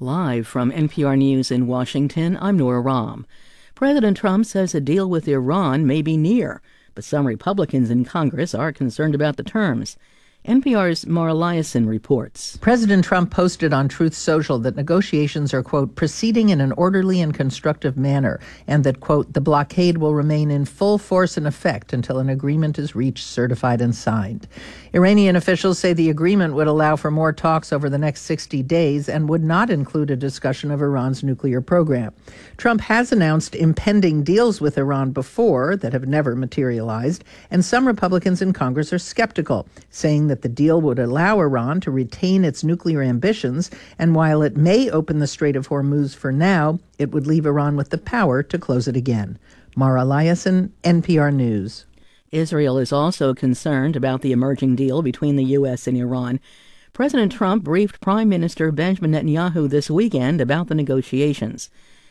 Live from NPR News in Washington, I'm Nora Rahm. President Trump says a deal with Iran may be near, but some Republicans in Congress are concerned about the terms. NPR's Mara Liasson reports. President Trump posted on Truth Social that negotiations are, quote, proceeding in an orderly and constructive manner, and that, quote, the blockade will remain in full force and effect until an agreement is reached, certified, and signed. Iranian officials say the agreement would allow for more talks over the next 60 days and would not include a discussion of Iran's nuclear program. Trump has announced impending deals with Iran before that have never materialized, and some Republicans in Congress are skeptical, saying that the deal would allow Iran to retain its nuclear ambitions, and while it may open the Strait of Hormuz for now, it would leave Iran with the power to close it again. Mara Liasson, NPR News. Israel is also concerned about the emerging deal between the U.S. and Iran. President Trump briefed Prime Minister Benjamin Netanyahu this weekend about the negotiations.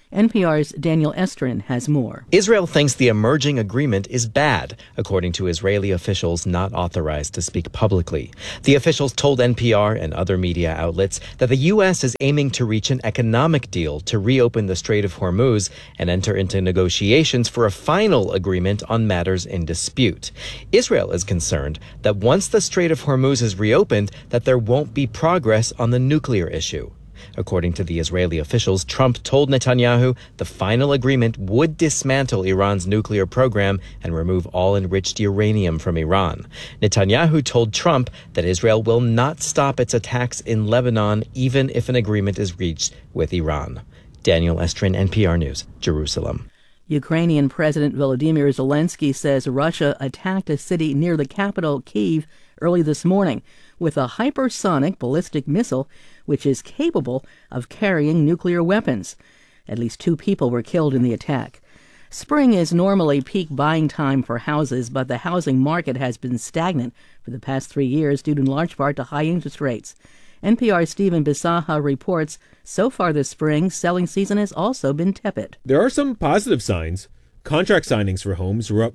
NPR's Daniel Estrin has more. Israel thinks the emerging agreement is bad, according to Israeli officials not authorized to speak publicly. The officials told NPR and other media outlets that the U.S. is aiming to reach an economic deal to reopen the Strait of Hormuz and enter into negotiations for a final agreement on matters in dispute. Israel is concerned that once the Strait of Hormuz is reopened, that there won't be progress on the nuclear issue. According to the Israeli officials, Trump told Netanyahu the final agreement would dismantle Iran's nuclear program and remove all enriched uranium from Iran. Netanyahu told Trump that Israel will not stop its attacks in Lebanon even if an agreement is reached with Iran. Daniel Estrin, NPR News, Jerusalem. Ukrainian President Volodymyr Zelensky says Russia attacked a city near the capital, Kyiv, early this morning with a hypersonic ballistic missile which is capable of carrying nuclear weapons. At least 2 people were killed in the attack. Spring is normally peak buying time for houses, but the housing market has been stagnant for the past 3 years due in large part to high interest rates. NPR's Stephen Bisaha reports so far this spring, selling season has also been tepid. There are some positive signs. Contract signings for homes were up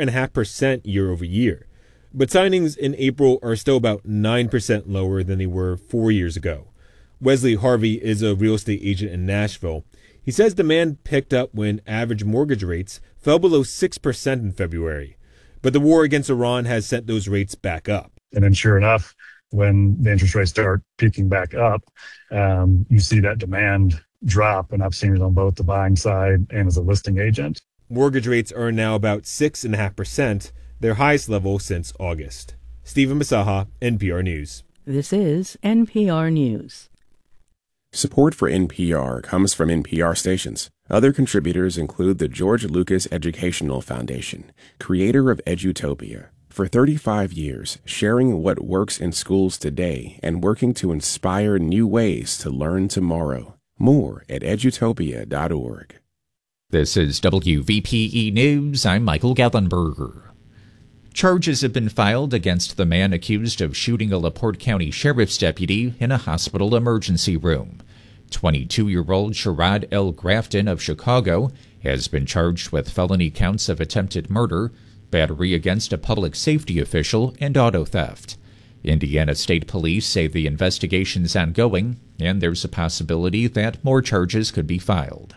4.5% year over year. But signings in April are still about 9% lower than they were 4 years ago. Wesley Harvey is a real estate agent in Nashville. He says demand picked up when average mortgage rates fell below 6% in February. But the war against Iran has sent those rates back up. And then sure enough, when the interest rates start peaking back up, you see that demand drop. And I've seen it on both the buying side and as a listing agent. Mortgage rates are now about 6.5%. Their highest level since August. Stephen Bisaha, NPR News. This is NPR News. Support for NPR comes from NPR stations. Other contributors include the George Lucas Educational Foundation, creator of Edutopia. For 35 years, sharing what works in schools today and working to inspire new ways to learn tomorrow. More at edutopia.org. This is WVPE News. I'm Michael Gallenberger. Charges have been filed against the man accused of shooting a LaPorte County Sheriff's deputy in a hospital emergency room. 22-year-old Sherrod L. Grafton of Chicago has been charged with felony counts of attempted murder, battery against a public safety official, and auto theft. Indiana State Police say the investigation's ongoing, and there's a possibility that more charges could be filed.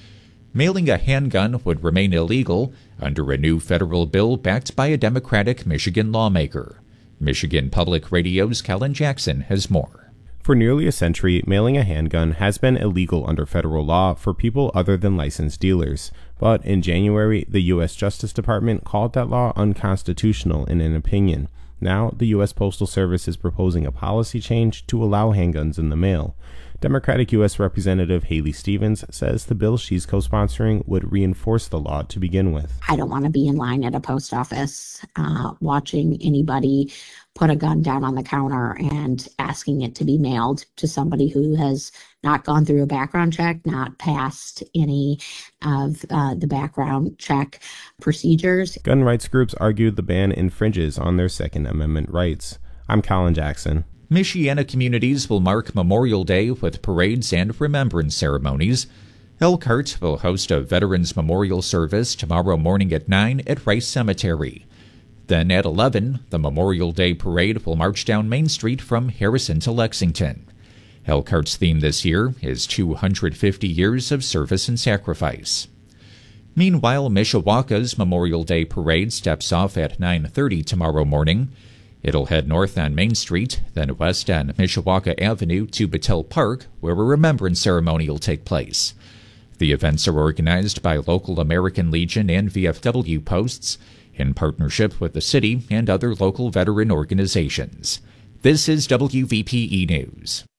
Mailing a handgun would remain illegal under a new federal bill backed by a Democratic Michigan lawmaker. Michigan Public Radio's Kellen Jackson has more. For nearly a century, mailing a handgun has been illegal under federal law for people other than licensed dealers. But in January, the U.S. Justice Department called that law unconstitutional in an opinion. Now, the U.S. Postal Service is proposing a policy change to allow handguns in the mail. Democratic U.S. Representative Haley Stevens says the bill she's co-sponsoring would reinforce the law to begin with. I don't want to be in line at a post office watching anybody put a gun down on the counter and asking it to be mailed to somebody who has not gone through a background check, not passed any of the background check procedures. Gun rights groups argue the ban infringes on their Second Amendment rights. I'm Colin Jackson. Michiana communities will mark Memorial Day with parades and remembrance ceremonies. Elkhart will host a Veterans Memorial Service tomorrow morning at 9 at Rice Cemetery. Then at 11, the Memorial Day Parade will march down Main Street from Harrison to Lexington. Elkhart's theme this year is 250 years of service and sacrifice. Meanwhile, Mishawaka's Memorial Day Parade steps off at 9:30 tomorrow morning. It'll head north on Main Street, then west on Mishawaka Avenue to Battelle Park, where a remembrance ceremony will take place. The events are organized by local American Legion and VFW posts in partnership with the city and other local veteran organizations. This is WVPE News.